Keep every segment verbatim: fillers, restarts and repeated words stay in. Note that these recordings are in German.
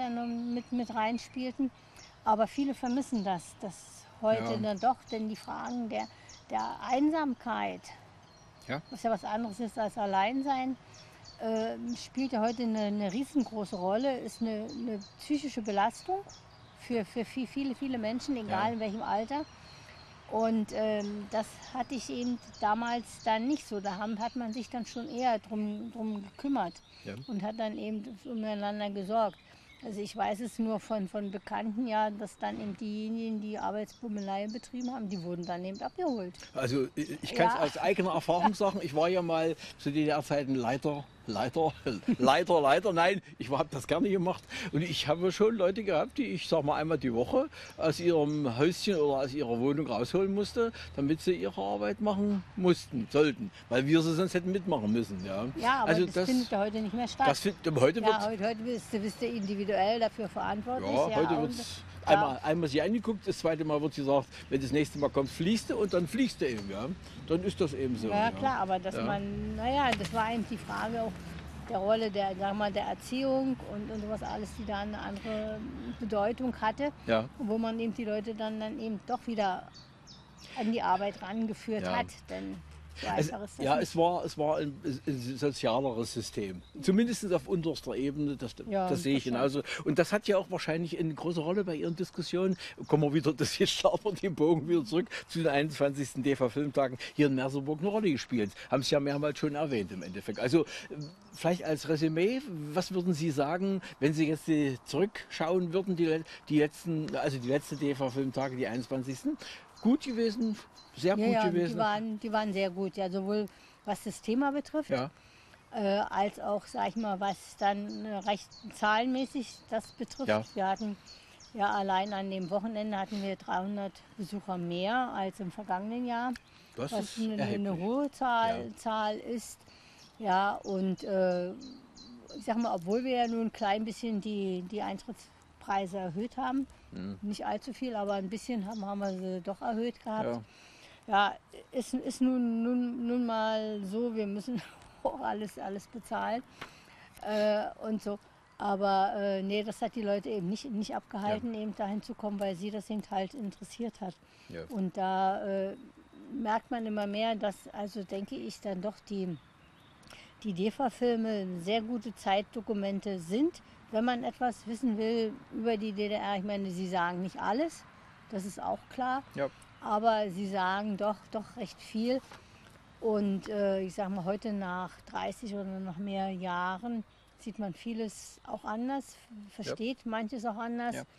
ja noch mit, mit reinspielten. Aber viele vermissen das, das heute Ja. dann doch, denn die Fragen der, der Einsamkeit, Ja. was ja was anderes ist als Alleinsein, äh, spielt ja heute eine, eine riesengroße Rolle, ist eine, eine psychische Belastung für, für viel, viele, viele Menschen, egal Ja. in welchem Alter. Und ähm, das hatte ich eben damals dann nicht so. Da haben, hat man sich dann schon eher drum, drum gekümmert Ja. und hat dann eben umeinander gesorgt. Also ich weiß es nur von, von Bekannten, ja, dass dann eben diejenigen, die Arbeitsbummelei betrieben haben, die wurden dann eben abgeholt. Also ich kann es Ja. aus eigener Erfahrung sagen, ich war ja mal zu D D R-Zeiten Leiter, Leiter, Leiter, Leiter, nein, ich habe das gerne gemacht und ich habe schon Leute gehabt, die ich sag mal einmal die Woche aus ihrem Häuschen oder aus ihrer Wohnung rausholen musste, damit sie ihre Arbeit machen mussten, sollten, weil wir sie sonst hätten mitmachen müssen. Ja, Ja, aber also das, findet ja heute nicht mehr statt. Das findet heute ja, wird, heute, heute bist, du, bist du individuell dafür verantwortlich. ja, heute und- wird einmal, einmal sie angeguckt, das zweite Mal wird gesagt, wenn das nächste Mal kommt, fließt du und dann fliegst du eben, ja. Dann ist das eben so. Ja, klar, aber dass Ja. man, naja, das war eben die Frage auch der Rolle der, sag mal, der Erziehung und, und sowas alles, die da eine andere Bedeutung hatte, Ja. wo man eben die Leute dann, dann eben doch wieder an die Arbeit rangeführt Ja. hat. Denn so Es, einfach ist das ja, nicht. es war, es war ein, ein sozialeres System. Zumindest auf unterster Ebene, das, Ja, das sehe ich das genauso. Und das hat ja auch wahrscheinlich eine große Rolle bei Ihren Diskussionen. Kommen wir wieder, das jetzt starten wir den Bogen wieder zurück zu den einundzwanzigsten D E F A-Filmtagen hier in Merseburg eine Rolle gespielt. Haben Sie ja mehrmals schon erwähnt im Endeffekt. Also vielleicht als Resümee, was würden Sie sagen, wenn Sie jetzt die zurückschauen würden, die, die letzten, also die letzte D E F A-Filmtage, die einundzwanzigsten Gut gewesen, sehr Ja, gut ja, gewesen. die waren, die waren sehr gut, ja, sowohl was das Thema betrifft, Ja, äh, als auch, sag ich mal, was dann äh, recht zahlenmäßig das betrifft. Ja. Wir hatten ja allein an dem Wochenende hatten wir dreihundert Besucher mehr als im vergangenen Jahr, das was ist eine, eine erheblich. hohe Zahl, Ja. Zahl ist. Ja, und äh, ich sag mal, obwohl wir ja nun ein klein bisschen die, die Eintrittspreise erhöht haben, Mhm. nicht allzu viel, aber ein bisschen haben, haben wir sie doch erhöht gehabt. Ja. Ja, ist, ist nun, nun, nun mal so, wir müssen auch alles, alles bezahlen äh, und so. Aber äh, nee, das hat die Leute eben nicht, nicht abgehalten, eben dahin zu kommen, weil sie das eben halt interessiert hat. Ja. Und da äh, merkt man immer mehr, dass, also denke ich, dann doch die, die D E F A-Filme sehr gute Zeitdokumente sind, wenn man etwas wissen will über die D D R. Ich meine, sie sagen nicht alles, das ist auch klar. Ja. Aber sie sagen doch, doch recht viel. Und äh, ich sage mal, heute nach dreißig oder noch mehr Jahren sieht man vieles auch anders, versteht manches auch anders Ja.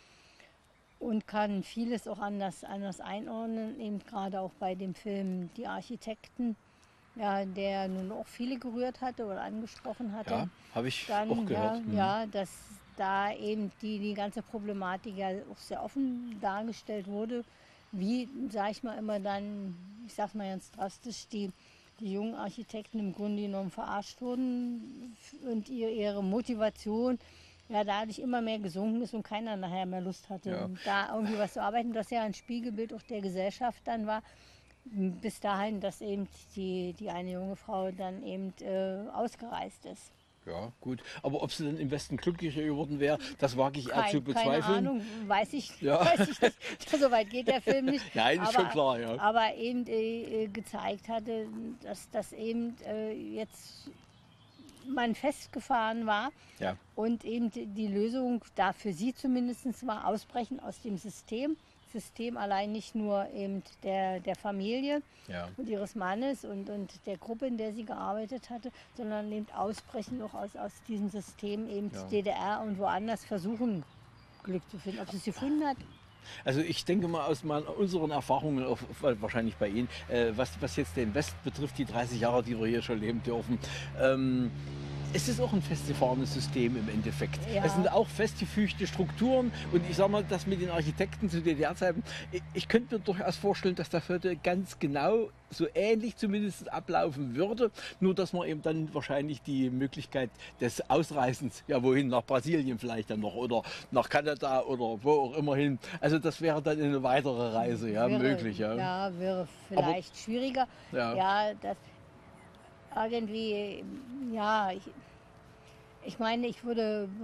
und kann vieles auch anders, anders einordnen. Eben gerade auch bei dem Film Die Architekten, ja, der nun auch viele gerührt hatte oder angesprochen hatte. Ja, habe ich Dann, auch gehört. Ja, Mhm. ja, dass da eben die, die ganze Problematik ja auch sehr offen dargestellt wurde, wie, sag ich mal, immer dann, ich sag's mal ganz drastisch, die, die jungen Architekten im Grunde genommen verarscht wurden und ihr, ihre Motivation ja dadurch immer mehr gesunken ist und keiner nachher mehr Lust hatte, Ja. da irgendwie was zu arbeiten, das ja ein Spiegelbild auch der Gesellschaft dann war. Bis dahin, dass eben die, die eine junge Frau dann eben äh, ausgereist ist. Ja, gut. Aber ob sie dann im Westen glücklicher geworden wäre, das wage ich eher Kein, zu bezweifeln. keine Ahnung, weiß ich, Ja. weiß ich nicht. So weit geht der Film nicht. Nein, ist aber, schon klar, ja. Aber eben äh, gezeigt hatte, dass das eben äh, jetzt man festgefahren war Ja. und eben die, die Lösung da für sie zumindest war, ausbrechen aus dem System. System allein nicht nur eben der, der Familie Ja. und ihres Mannes und, und der Gruppe, in der sie gearbeitet hatte, sondern eben ausbrechen auch aus, aus diesem System eben Ja. D D R und woanders versuchen, Glück zu finden. Ob sie es gefunden hat, Also ich denke mal aus meinen, unseren Erfahrungen, auch wahrscheinlich bei Ihnen, äh, was, was jetzt den Westen betrifft, die dreißig Jahre, die wir hier schon leben dürfen, ähm, es ist auch ein festgefahrenes System im Endeffekt. Ja. Es sind auch festgefügte Strukturen und ich sage mal, das mit den Architekten zu D D R-Zeiten, ich, ich könnte mir durchaus vorstellen, dass das heute ganz genau so ähnlich zumindest ablaufen würde, nur dass man eben dann wahrscheinlich die Möglichkeit des Ausreisens, ja wohin, nach Brasilien vielleicht dann noch oder nach Kanada oder wo auch immer hin, also das wäre dann eine weitere Reise, ja, wäre, möglich, ja. ja, wäre vielleicht schwieriger. Ja. Ja, das irgendwie, ja, ich, ich meine, ich würde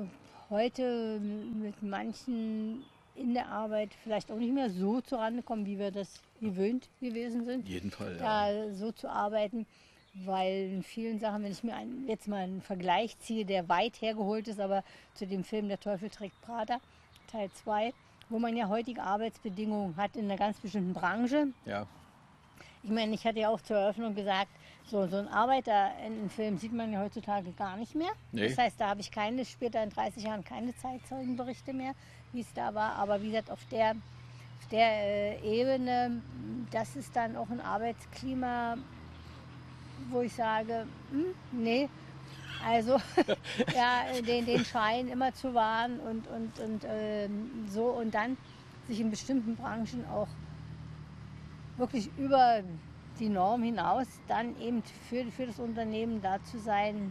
heute mit manchen in der Arbeit vielleicht auch nicht mehr so zurande kommen, wie wir das gewöhnt gewesen sind. Jeden Fall, ja. Da so zu arbeiten, weil in vielen Sachen, wenn ich mir ein, jetzt mal einen Vergleich ziehe, der weit hergeholt ist, aber zu dem Film Der Teufel trägt Prada, Teil zwei, wo man ja heutige Arbeitsbedingungen hat in einer ganz bestimmten Branche. Ja. Ich meine, ich hatte ja auch zur Eröffnung gesagt, so, so ein Arbeiter in einem Film sieht man ja heutzutage gar nicht mehr. Nee. Das heißt, da habe ich keine, später in dreißig Jahren keine Zeitzeugenberichte mehr, wie es da war. Aber wie gesagt, auf der, auf der äh, Ebene, das ist dann auch ein Arbeitsklima, wo ich sage, hm, nee, also ja, den, den Schein immer zu wahren und, und, und ähm, so und dann sich in bestimmten Branchen auch wirklich über die Norm hinaus dann eben für, für das Unternehmen da zu sein.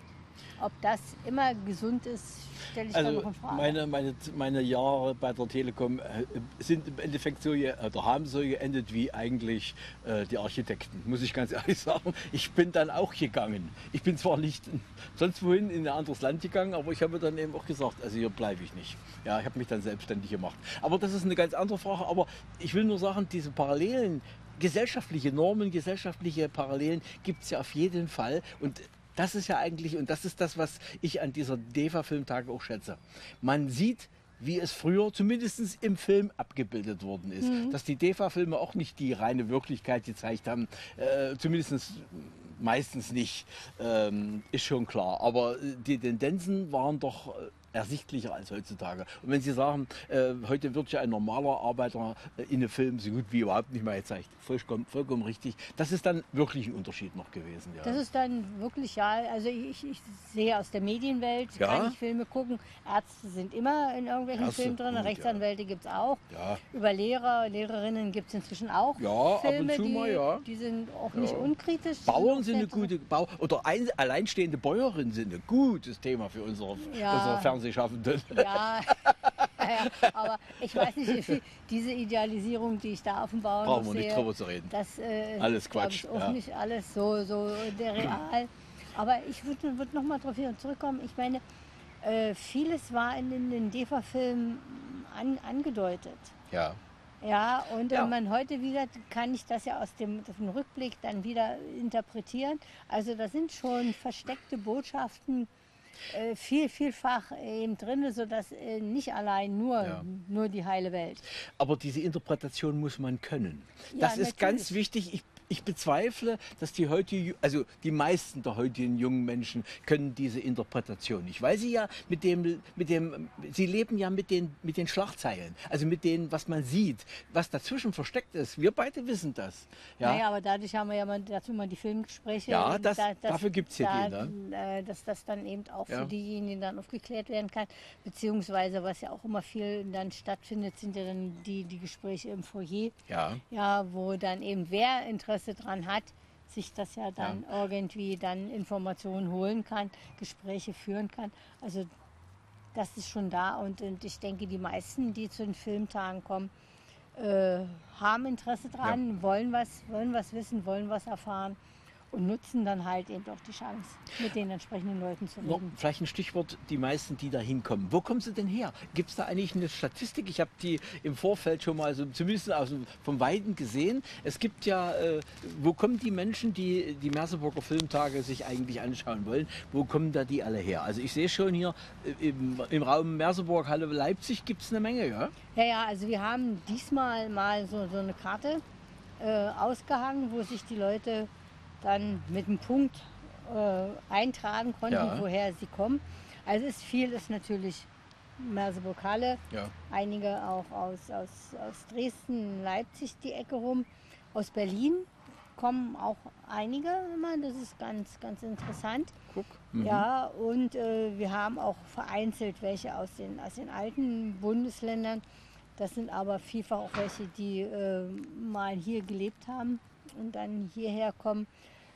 Ob das immer gesund ist, stelle ich dann noch Also in Frage. meine, meine, meine Jahre bei der Telekom äh, sind im Endeffekt so, ge- oder haben so geendet wie eigentlich äh, die Architekten, muss ich ganz ehrlich sagen. Ich bin dann auch gegangen. Ich bin zwar nicht sonst wohin in ein anderes Land gegangen, aber ich habe dann eben auch gesagt, also hier bleibe ich nicht. Ja, ich habe mich dann selbstständig gemacht. Aber das ist eine ganz andere Frage. Aber ich will nur sagen, diese Parallelen, gesellschaftliche Normen, gesellschaftliche Parallelen gibt es ja auf jeden Fall. Und das ist ja eigentlich, und das ist das, was ich an dieser D E F A-Filmtage auch schätze. Man sieht, wie es früher zumindest im Film abgebildet worden ist. Mhm. Dass die D E F A-Filme auch nicht die reine Wirklichkeit gezeigt haben, äh, zumindest meistens nicht, ähm, ist schon klar. Aber die Tendenzen waren doch ersichtlicher als heutzutage. Und wenn Sie sagen, äh, heute wird ja ein normaler Arbeiter äh, in einem Film so gut wie überhaupt nicht mehr gezeigt, vollkommen, vollkommen richtig. Das ist dann wirklich ein Unterschied noch gewesen. Ja. Das ist dann wirklich, ja, also ich, ich sehe aus der Medienwelt, ja. kann ich Filme gucken. Ärzte sind immer in irgendwelchen Ärzte, Filmen drin, gut, Rechtsanwälte ja. gibt es auch. Ja. Über Lehrer, Lehrerinnen gibt es inzwischen auch ja, Filme, ab und zu die, mal, ja. die sind auch ja. nicht unkritisch. Bauern sind eine gute, Bau oder ein, alleinstehende Bäuerinnen sind ein gutes Thema für unsere, ja. unsere Fernsehschaffenden. Ja, ja, aber ich weiß nicht, wie viel diese Idealisierung, die ich da auf dem Bauernhof Brauchen wir sehe, nicht drüber zu reden. das äh, alles Quatsch. ist auch ja. nicht alles so, so der Real. Aber ich würde würd noch mal darauf zurückkommen. Ich meine, äh, vieles war in, in den D E F A-Filmen an, angedeutet. Ja. Ja, und Ja. wenn man heute wieder, kann ich das ja aus dem, aus dem Rückblick dann wieder interpretieren. Also da sind schon versteckte Botschaften äh, viel, vielfach eben drin, sodass äh, nicht allein nur, Ja. nur die heile Welt. Aber diese Interpretation muss man können. Ja, Das ist natürlich. ganz wichtig. Ich Ich bezweifle, dass die heute, also die meisten der heutigen jungen Menschen können diese Interpretation nicht, weil sie ja mit dem, mit dem, sie leben ja mit den, mit den Schlagzeilen, also mit dem, was man sieht, was dazwischen versteckt ist. Wir beide wissen das. Ja, Naja, aber dadurch haben wir ja mal, dazu mal die Filmgespräche. ja das, da, das, dafür gibt es ja da, die. Ne? äh, dass das dann eben auch Ja. für diejenigen dann aufgeklärt werden kann. Beziehungsweise, was ja auch immer viel dann stattfindet, sind ja dann die, die Gespräche im Foyer. Ja. Ja, wo dann eben wer Interesse dran hat, sich das ja dann ja. irgendwie dann Informationen holen kann, Gespräche führen kann. Also das ist schon da und, und ich denke, die meisten, die zu den Filmtagen kommen, äh, haben Interesse dran, ja. wollen was, wollen was wissen, wollen was erfahren und nutzen dann halt eben auch die Chance, mit den entsprechenden Leuten zu reden. Noch vielleicht ein Stichwort, die meisten, die da hinkommen. Wo kommen sie denn her? Gibt es da eigentlich eine Statistik? Ich habe die im Vorfeld schon mal so zumindest aus dem, vom Weiten gesehen. Es gibt ja, äh, wo kommen die Menschen, die die Merseburger Filmtage sich eigentlich anschauen wollen, wo kommen da die alle her? Also ich sehe schon hier äh, im, im Raum Merseburg, Halle, Leipzig gibt es eine Menge, ja? Ja, ja, also wir haben diesmal mal so, so eine Karte äh, ausgehangen, wo sich die Leute dann mit einem Punkt äh, eintragen konnten, ja. woher sie kommen. Also ist viel ist natürlich Merseburg-Halle, ja. einige auch aus, aus, aus Dresden, Leipzig die Ecke rum. Aus Berlin kommen auch einige immer, das ist ganz, ganz interessant. Guck. Mhm. Ja, und äh, wir haben auch vereinzelt welche aus den, aus den alten Bundesländern. Das sind aber vielfach auch welche, die äh, mal hier gelebt haben und dann hierher kommen.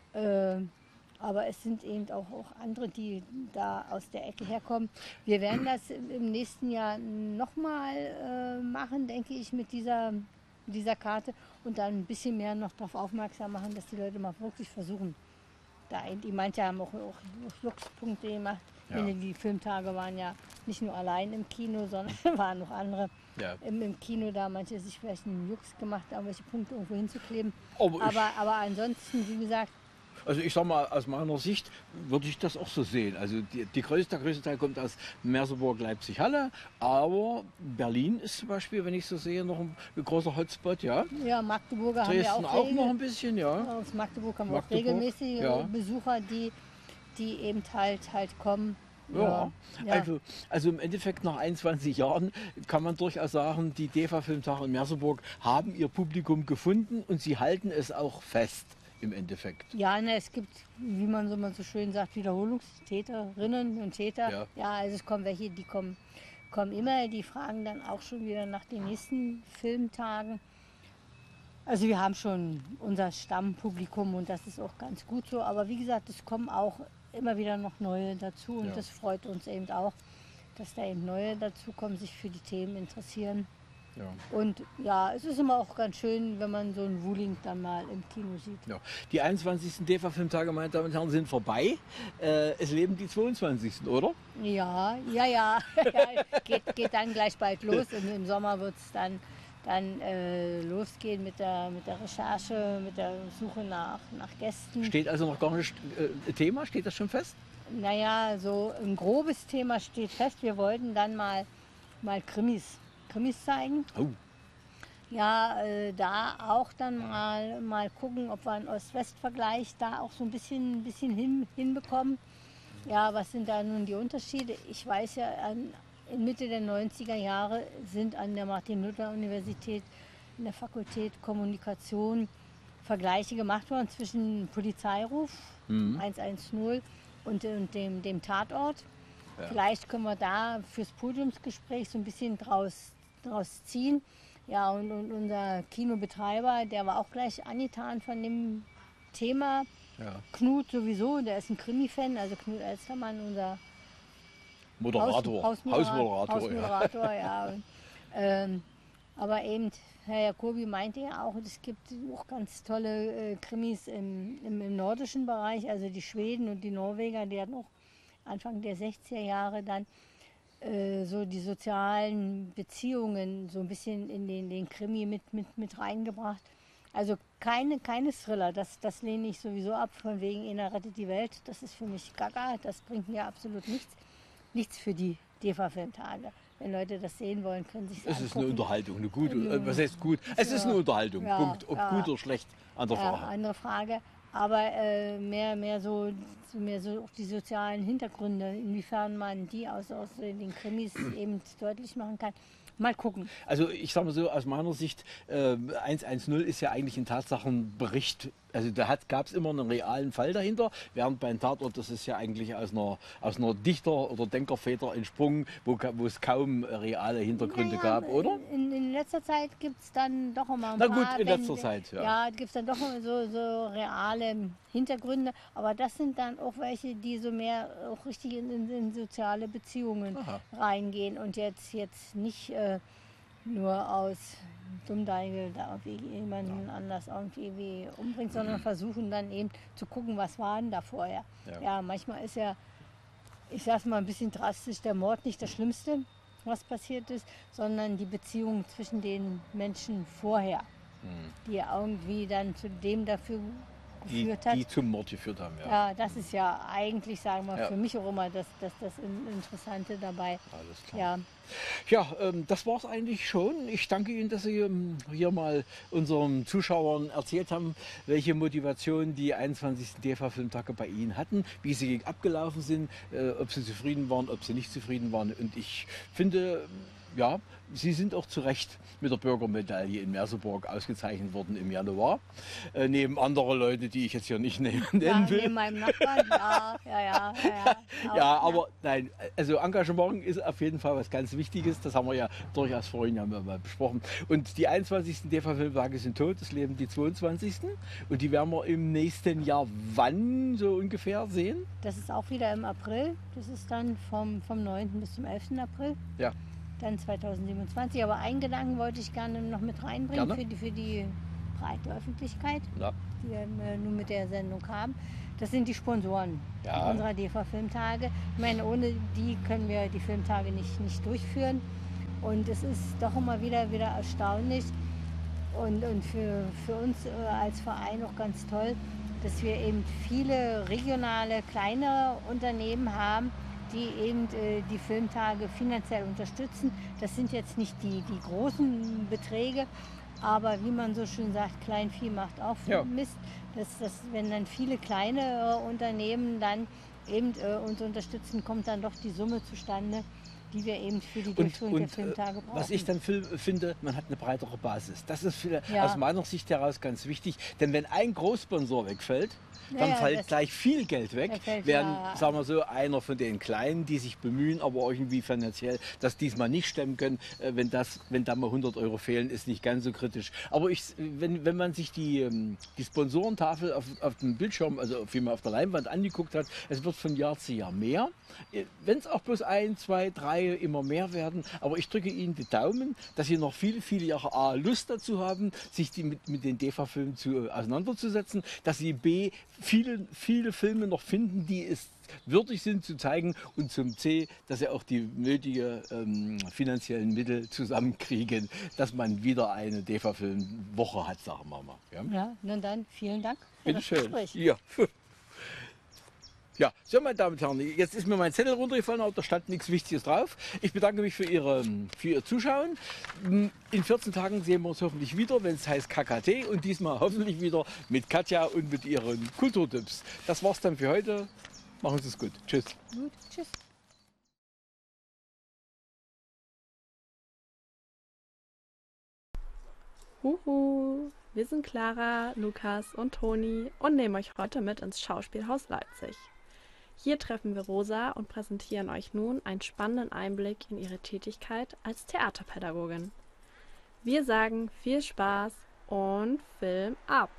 Äh, aber es sind eben auch, auch andere, die da aus der Ecke herkommen. Wir werden das im nächsten Jahr nochmal äh, machen, denke ich, mit dieser, dieser Karte und dann ein bisschen mehr noch darauf aufmerksam machen, dass die Leute mal wirklich versuchen. Da, die manche haben auch, auch Fluchtpunkte gemacht, Ja. Die Filmtage waren ja nicht nur allein im Kino, sondern waren noch andere Ja. im, im Kino, da manche sich vielleicht einen Jux gemacht haben, welche Punkte irgendwo hinzukleben. Aber ich- aber, aber ansonsten, wie gesagt, Also ich sag mal, aus meiner Sicht würde ich das auch so sehen. Also die, die größte, der größte Teil kommt aus Merseburg, Leipzig, Halle. Aber Berlin ist zum Beispiel, wenn ich so sehe, noch ein, ein großer Hotspot. Ja. ja, Magdeburger haben Dresden wir auch, auch regel- noch ein bisschen, ja. aus Magdeburg haben wir auch Magdeburg, regelmäßig ja. Besucher, die, die eben halt, halt kommen. Ja, ja. Also, also im Endeffekt nach einundzwanzig Jahren kann man durchaus sagen, die D E F A-Filmtage in Merseburg haben ihr Publikum gefunden und sie halten es auch fest im Endeffekt. Ja, ne, es gibt, wie man so, man so schön sagt, Wiederholungstäterinnen und Täter. Ja. Ja, also es kommen welche, die kommen, kommen immer, die fragen dann auch schon wieder nach den nächsten Filmtagen. Also wir haben schon unser Stammpublikum und das ist auch ganz gut so. Aber wie gesagt, es kommen auch immer wieder noch neue dazu und Ja. das freut uns eben auch, dass da eben neue dazukommen, sich für die Themen interessieren. Ja. Und ja, es ist immer auch ganz schön, wenn man so einen Wuling dann mal im Kino sieht. Ja. Die einundzwanzigsten D E F A-Filmtage, meine Damen und Herren, sind vorbei. Äh, es leben die zweiundzwanzigsten, oder? Ja, ja, ja. ja geht, geht dann gleich bald los. Im, im Sommer wird es dann, dann äh, losgehen mit der, mit der Recherche, mit der Suche nach, nach Gästen. Steht also noch gar nicht äh, Thema, steht das schon fest? Naja, so ein grobes Thema steht fest. Wir wollten dann mal, mal Krimis, Krimis zeigen. Oh. Ja, äh, da auch dann mal, mal gucken, ob wir einen Ost-West-Vergleich da auch so ein bisschen, bisschen hin, hinbekommen. Ja, was sind da nun die Unterschiede? Ich weiß ja, an, in Mitte der neunziger Jahre sind an der Martin-Luther-Universität in der Fakultät Kommunikation Vergleiche gemacht worden zwischen Polizeiruf Mhm. hundertzehn und, und dem, dem Tatort. Ja. Vielleicht können wir da fürs Podiumsgespräch so ein bisschen draus, draus ziehen. Ja, und, und unser Kinobetreiber, der war auch gleich angetan von dem Thema. Ja. Knut sowieso, der ist ein Krimi-Fan, also Knut Elstermann, unser Moderator, Haus, Hausmoderator. Hausmoderator, ja. Hausmoderator, ja. Und, ähm, aber eben, Herr Jacobi meinte ja auch, es gibt auch ganz tolle äh, Krimis im, im, im nordischen Bereich, also die Schweden und die Norweger, die hatten auch Anfang der sechziger Jahre dann äh, so die sozialen Beziehungen so ein bisschen in den, den Krimi mit, mit, mit reingebracht. Also keine, keine Thriller, das, das lehne ich sowieso ab, von wegen Einer rettet die Welt. Das ist für mich gaga, das bringt mir absolut nichts. Nichts für die D E F A-Filmtage. Wenn Leute das sehen wollen, können sich Es ist eine angucken. Ist eine Unterhaltung, eine gute, Ja. äh, was heißt gut? Es ist Ja. eine Unterhaltung, Ja, Punkt. Ob ja. gut oder schlecht, andere Ja, Frage. andere Frage. Aber äh, mehr, mehr, so, so mehr so auch die sozialen Hintergründe, inwiefern man die aus, aus den Krimis eben deutlich machen kann. Mal gucken. Also ich sage mal so, aus meiner Sicht, äh, hundertzehn ist ja eigentlich ein Tatsachenbericht. Also da gab es immer einen realen Fall dahinter, während beim Tatort, das ist ja eigentlich aus einer, aus einer Dichter- oder Denkerfeder entsprungen, wo, ka- wo es kaum reale Hintergründe Naja, gab, oder? In, in letzter Zeit gibt es dann doch immer ein Na paar. gut, in wenn- letzter Zeit, ja. Ja, gibt es dann doch immer so, so reale Hintergründe. Aber das sind dann auch welche, die so mehr auch richtig in, in, in soziale Beziehungen Aha. reingehen und jetzt, jetzt nicht äh, nur aus Dummdeigel da irgendwie jemanden anders irgendwie wie umbringt, sondern versuchen dann eben zu gucken, was war denn da vorher. Ja. Ja, manchmal ist ja, ich sag's mal ein bisschen drastisch, der Mord nicht das Schlimmste, was passiert ist, sondern die Beziehung zwischen den Menschen vorher, die ja irgendwie dann zu dem dafür Die, geführt hat. die zum Mord geführt haben, ja. Ja, das ist ja eigentlich, sagen wir, Ja. für mich auch immer das, das, das Interessante dabei. Alles klar. Ja, Ja, ähm, das war es eigentlich schon. Ich danke Ihnen, dass Sie ähm, hier mal unseren Zuschauern erzählt haben, welche Motivation die einundzwanzigsten D E F A-Filmtage bei Ihnen hatten, wie sie abgelaufen sind, äh, ob Sie zufrieden waren, ob Sie nicht zufrieden waren. Und ich finde, ja, Sie sind auch zu Recht mit der Bürgermedaille in Merseburg ausgezeichnet worden im Januar. Äh, neben andere Leute, die ich jetzt hier nicht ne- ja nennen will. neben meinem Nachbarn, ja, ja, ja. Ja, ja, Ja, aber nein, also Engagement ist auf jeden Fall was ganz Wichtiges. Das haben wir ja durchaus vorhin ja mal besprochen. Und die einundzwanzigsten D E F A-Filmtage sind tot, es leben die zweiundzwanzigsten Und die werden wir im nächsten Jahr wann so ungefähr sehen? Das ist auch wieder im April. Das ist dann vom, vom neunten bis zum elften April. Ja. Dann zweitausendsiebenundzwanzig. Aber einen Gedanken wollte ich gerne noch mit reinbringen Gerne. für die, für die breite Öffentlichkeit. Ja. die wir nun mit der Sendung haben, das sind die Sponsoren Ja. unserer D E F A-Filmtage. Ich meine, ohne die können wir die Filmtage nicht, nicht durchführen. Und es ist doch immer wieder, wieder erstaunlich und, und für, für uns als Verein auch ganz toll, dass wir eben viele regionale, kleine Unternehmen haben, die eben äh, die Filmtage finanziell unterstützen. Das sind jetzt nicht die, die großen Beträge, aber wie man so schön sagt, Kleinvieh macht auch Ja. Mist. Dass, dass, wenn dann viele kleine äh, Unternehmen dann eben äh, uns unterstützen, kommt dann doch die Summe zustande, die wir eben für die Und, Durchführung der und Filmtage äh, brauchen. was ich dann fil- finde, man hat eine breitere Basis. Das ist für, Ja. aus meiner Sicht heraus ganz wichtig, denn wenn ein Großsponsor wegfällt, Ja, dann ja, fällt das- gleich viel Geld weg, Da fällt während, ja- sagen wir so, einer von den Kleinen, die sich bemühen, aber irgendwie finanziell das diesmal nicht stemmen können, äh, wenn, das, wenn da mal hundert Euro fehlen, ist nicht ganz so kritisch. Aber ich, wenn, wenn man sich die, ähm, die Sponsorentafel auf, auf dem Bildschirm, also vielmehr auf der Leinwand angeguckt hat, es wird von Jahr zu Jahr mehr. Wenn es auch bloß ein, zwei, drei immer mehr werden. Aber ich drücke Ihnen die Daumen, dass Sie noch viele, viele Jahre A, Lust dazu haben, sich die mit, mit den D E F A-Filmen zu, auseinanderzusetzen, dass Sie B, viele, viele Filme noch finden, die es würdig sind zu zeigen, und zum C, dass Sie auch die nötigen ähm, finanziellen Mittel zusammenkriegen, dass man wieder eine D E F A-Filmwoche hat, sagen wir mal. Ja? Ja, nun dann, vielen Dank für Bitte das schön. Gespräch. Ja. Ja, so meine Damen und Herren, jetzt ist mir mein Zettel runtergefallen, aber da stand nichts Wichtiges drauf. Ich bedanke mich für, Ihre, für Ihr Zuschauen. In vierzehn Tagen sehen wir uns hoffentlich wieder, wenn es heißt K K T, und diesmal hoffentlich wieder mit Katja und mit ihren Kulturtipps. Das war's dann für heute. Machen Sie es gut. Tschüss. Gut, tschüss. Huhu, wir sind Clara, Lukas und Toni und nehmen euch heute mit ins Schauspielhaus Leipzig. Hier treffen wir Rosa und präsentieren euch nun einen spannenden Einblick in ihre Tätigkeit als Theaterpädagogin. Wir sagen viel Spaß und Film ab!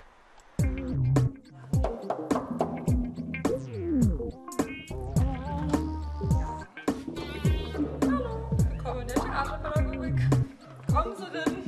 Willkommen in der Theaterpädagogik. Kommen Sie denn?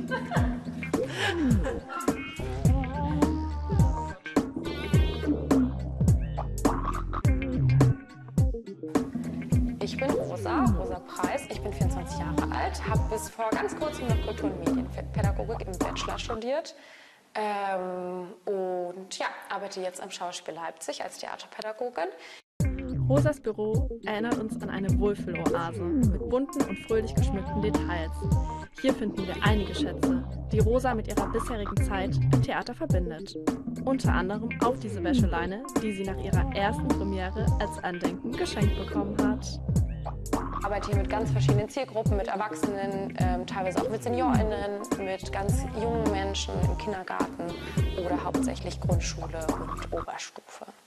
Ich bin Rosa, Rosa Preis. Ich bin vierundzwanzig Jahre alt, habe bis vor ganz kurzem noch Kultur- und Medienpädagogik im Bachelor studiert ähm, und ja, arbeite jetzt am Schauspiel Leipzig als Theaterpädagogin. Rosas Büro erinnert uns an eine Wohlfühloase mit bunten und fröhlich geschmückten Details. Hier finden wir einige Schätze, die Rosa mit ihrer bisherigen Zeit im Theater verbindet. Unter anderem auch diese Wäscheleine, die sie nach ihrer ersten Premiere als Andenken geschenkt bekommen hat. Ich arbeite hier mit ganz verschiedenen Zielgruppen, mit Erwachsenen, ähm, teilweise auch mit SeniorInnen, mit ganz jungen Menschen im Kindergarten oder hauptsächlich Grundschule und Oberstufe.